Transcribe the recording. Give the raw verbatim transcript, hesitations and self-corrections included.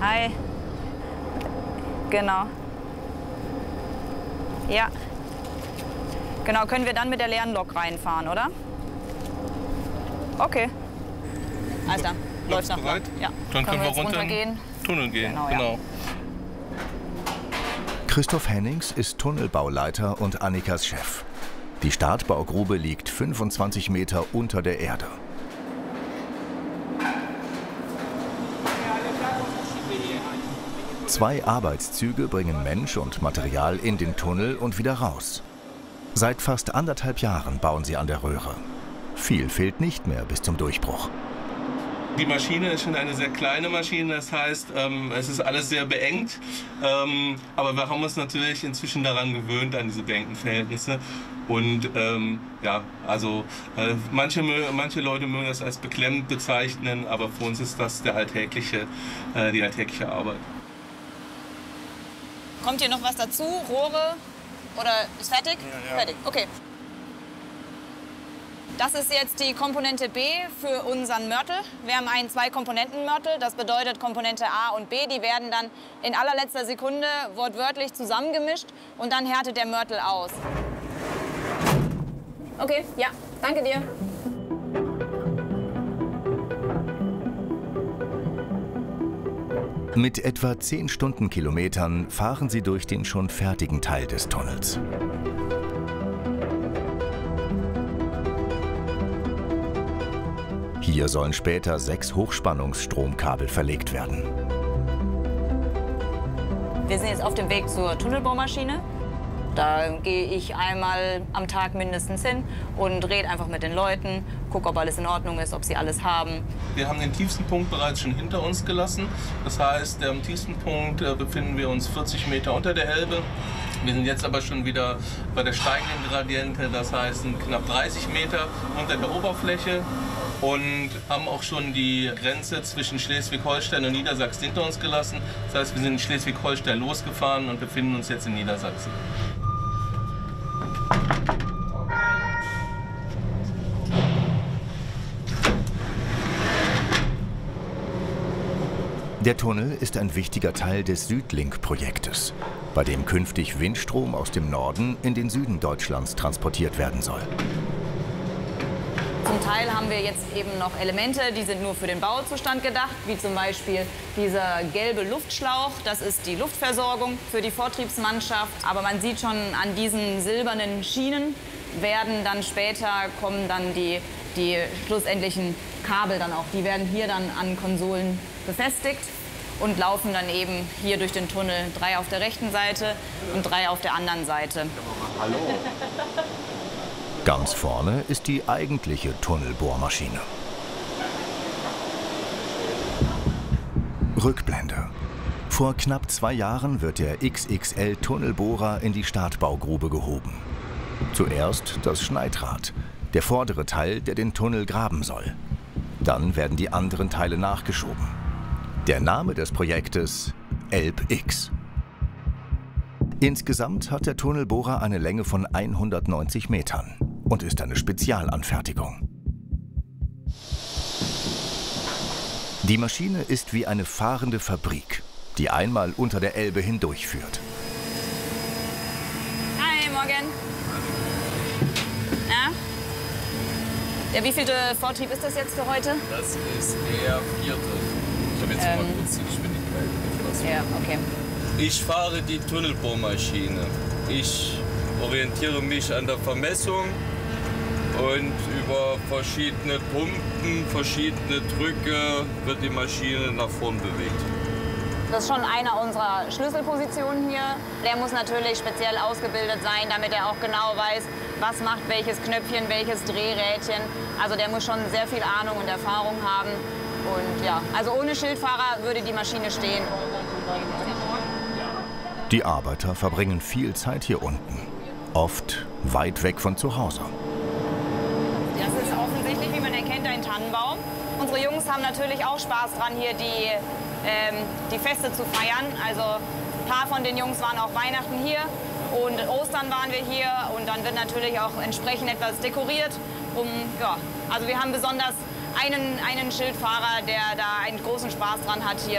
Hi. Genau. Ja. Genau, können wir dann mit der leeren Lok reinfahren, oder? Okay. Alles klar. Läuft noch. Bereit? Ja. Dann können, können wir runter runtergehen. Tunnel gehen. Genau. genau. Ja. Christoph Hennings ist Tunnelbauleiter und Annikas Chef. Die Startbaugrube liegt fünfundzwanzig Meter unter der Erde. Zwei Arbeitszüge bringen Mensch und Material in den Tunnel und wieder raus. Seit fast anderthalb Jahren bauen sie an der Röhre. Viel fehlt nicht mehr bis zum Durchbruch. Die Maschine ist schon eine sehr kleine Maschine, das heißt, ähm, es ist alles sehr beengt. Ähm, aber wir haben uns natürlich inzwischen daran gewöhnt, an diese beengten Verhältnisse. Und ähm, ja, also äh, manche, manche Leute mögen das als beklemmend bezeichnen, aber für uns ist das der alltägliche, äh, die alltägliche Arbeit. Kommt hier noch was dazu? Rohre? Oder ist fertig? Ja, ja. Fertig, okay. Das ist jetzt die Komponente B für unseren Mörtel. Wir haben einen Zwei-Komponenten-Mörtel. Das bedeutet Komponente A und B. Die werden dann in allerletzter Sekunde wortwörtlich zusammengemischt und dann härtet der Mörtel aus. Okay, ja, danke dir. Mit etwa zehn Stundenkilometern fahren sie durch den schon fertigen Teil des Tunnels. Hier sollen später sechs Hochspannungsstromkabel verlegt werden. Wir sind jetzt auf dem Weg zur Tunnelbohrmaschine. Da gehe ich einmal am Tag mindestens hin und rede einfach mit den Leuten, gucke, ob alles in Ordnung ist, ob sie alles haben. Wir haben den tiefsten Punkt bereits schon hinter uns gelassen. Das heißt, am tiefsten Punkt äh, befinden wir uns vierzig Meter unter der Elbe. Wir sind jetzt aber schon wieder bei der steigenden Gradiente, das heißt knapp dreißig Meter unter der Oberfläche. Und haben auch schon die Grenze zwischen Schleswig-Holstein und Niedersachsen hinter uns gelassen. Das heißt, wir sind in Schleswig-Holstein losgefahren und befinden uns jetzt in Niedersachsen. Der Tunnel ist ein wichtiger Teil des Südlink-Projektes, bei dem künftig Windstrom aus dem Norden in den Süden Deutschlands transportiert werden soll. Zum Teil haben wir jetzt eben noch Elemente, die sind nur für den Bauzustand gedacht, wie zum Beispiel dieser gelbe Luftschlauch. Das ist die Luftversorgung für die Vortriebsmannschaft. Aber man sieht schon, an diesen silbernen Schienen werden dann später, kommen dann die, die schlussendlichen Kabel dann auch. Die werden hier dann an Konsolen befestigt und laufen dann eben hier durch den Tunnel. Drei auf der rechten Seite und drei auf der anderen Seite. Hallo. Ganz vorne ist die eigentliche Tunnelbohrmaschine. Rückblende. Vor knapp zwei Jahren wird der X X L-Tunnelbohrer in die Startbaugrube gehoben. Zuerst das Schneidrad, der vordere Teil, der den Tunnel graben soll. Dann werden die anderen Teile nachgeschoben. Der Name des Projektes: ElbX. Insgesamt hat der Tunnelbohrer eine Länge von hundertneunzig Metern und ist eine Spezialanfertigung. Die Maschine ist wie eine fahrende Fabrik, die einmal unter der Elbe hindurchführt. Hi, morgen. Ja? Der wievielte Vortrieb ist das jetzt für heute? Das ist der vierte. Ich habe jetzt Ähm. mal kurz die Geschwindigkeit etwas. Ja, okay. Ich fahre die Tunnelbohrmaschine. Ich orientiere mich an der Vermessung und über verschiedene Pumpen, verschiedene Drücke wird die Maschine nach vorn bewegt. Das ist schon einer unserer Schlüsselpositionen hier. Der muss natürlich speziell ausgebildet sein, damit er auch genau weiß, was macht welches Knöpfchen, welches Drehrädchen. Also der muss schon sehr viel Ahnung und Erfahrung haben. Und ja, also ohne Schildfahrer würde die Maschine stehen. Die Arbeiter verbringen viel Zeit hier unten, oft weit weg von zu Hause. Das ist offensichtlich, wie man erkennt, ein Tannenbaum. Unsere Jungs haben natürlich auch Spaß dran, hier die, ähm, die Feste zu feiern. Also ein paar von den Jungs waren auch Weihnachten hier und Ostern waren wir hier. Und dann wird natürlich auch entsprechend etwas dekoriert. Um, ja, also wir haben besonders einen, einen Schildfahrer, der da einen großen Spaß dran hat, hier